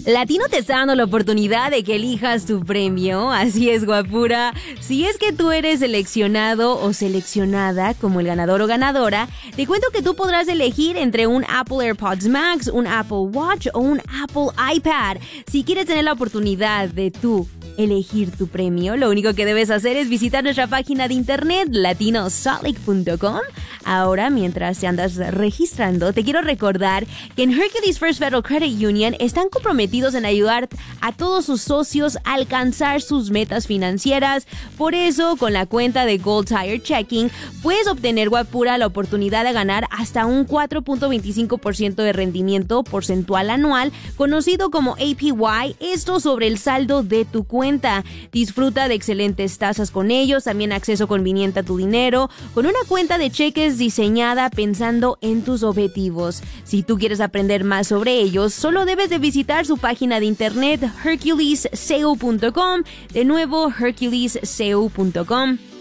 Latino te está dando la oportunidad de que elijas tu premio. Así es, guapura. Si es que tú eres seleccionado o seleccionada como el ganador o ganadora, te cuento que tú podrás elegir entre un Apple AirPods Max, un Apple Watch o un Apple iPad. Si quieres tener la oportunidad de tú elegir tu premio, lo único que debes hacer es visitar nuestra página de internet latinosaltlick.com. Ahora, mientras te andas registrando, te quiero recordar que en Hercules First Federal Credit Union están comprometidos en ayudar a todos sus socios a alcanzar sus metas financieras. Por eso, con la cuenta de Gold Tire Checking, puedes obtener, guapura, la oportunidad de ganar hasta un 4.25% de rendimiento porcentual anual, conocido como APY, esto sobre el saldo de tu cuenta. Disfruta de excelentes tasas con ellos, también acceso conveniente a tu dinero, con una cuenta de cheques diseñada pensando en tus objetivos. Si tú quieres aprender más sobre ellos, solo debes de visitar su página de internet herculesco.com. De nuevo, herculesco.com.